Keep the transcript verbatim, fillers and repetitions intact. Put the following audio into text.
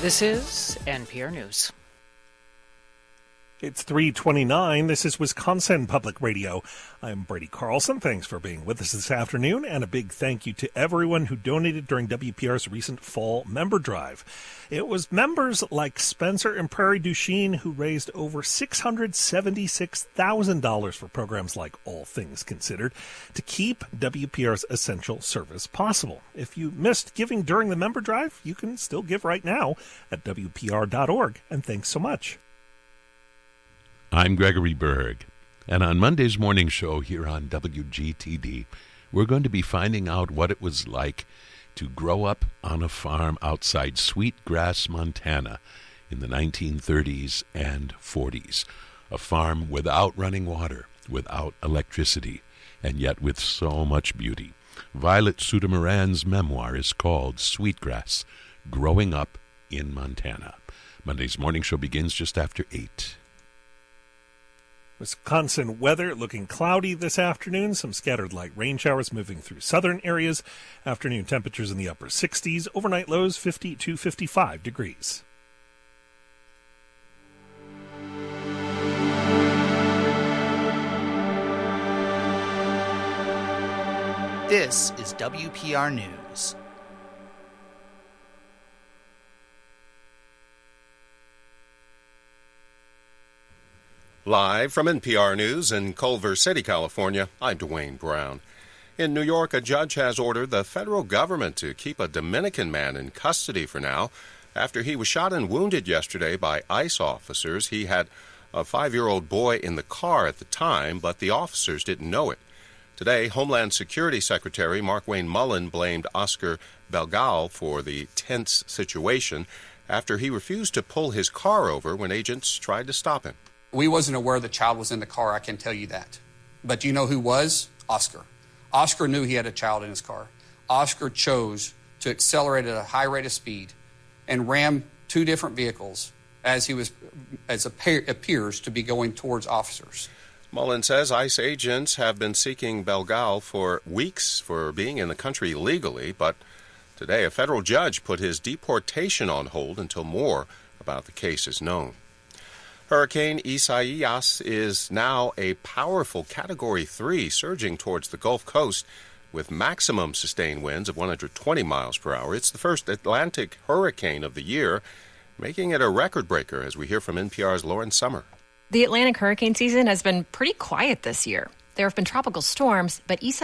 This is N P R News. It's three twenty-nine. This is Wisconsin Public Radio. I'm Brady Carlson. Thanks for being with us this afternoon, and a big thank you to everyone who donated during W P R's recent fall member drive. It was members like Spencer and Prairie du Chien who raised over six hundred seventy-six thousand dollars for programs like All Things Considered to keep W P R's essential service possible. If you missed giving during the member drive, you can still give right now at W P R dot org, and thanks so much. I'm Gregory Berg, and on Monday's morning show here on W G T D, we're going to be finding out what it was like to grow up on a farm outside Sweetgrass, Montana in the nineteen thirties and forties. A farm without running water, without electricity, and yet with so much beauty. Violet Sudamoran's memoir is called Sweetgrass, Growing Up in Montana. Monday's morning show begins just after eight. Wisconsin weather looking cloudy this afternoon. Some scattered light rain showers moving through southern areas. Afternoon temperatures in the upper sixties. Overnight lows fifty to fifty-five degrees. This is W P R News. Live from N P R News in Culver City, California, I'm Dwayne Brown. In New York, a judge has ordered the federal government to keep a Dominican man in custody for now after he was shot and wounded yesterday by ICE officers. He had a five-year-old boy in the car at the time, but the officers didn't know it. Today, Homeland Security Secretary Markwayne Mullin blamed Oscar Belgal for the tense situation after he refused to pull his car over when agents tried to stop him. We wasn't aware the child was in the car, I can tell you that. But you know who was? Oscar. Oscar knew he had a child in his car. Oscar chose to accelerate at a high rate of speed and ram two different vehicles as he was, as appears to be going towards officers. Mullin says ICE agents have been seeking Belgal for weeks for being in the country illegally, but today a federal judge put his deportation on hold until more about the case is known. Hurricane Isaias is now a powerful Category three, surging towards the Gulf Coast with maximum sustained winds of one hundred twenty miles per hour. It's the first Atlantic hurricane of the year, making it a record breaker, as we hear from N P R's Lauren Summer. The Atlantic hurricane season has been pretty quiet this year. There have been tropical storms, but Isaias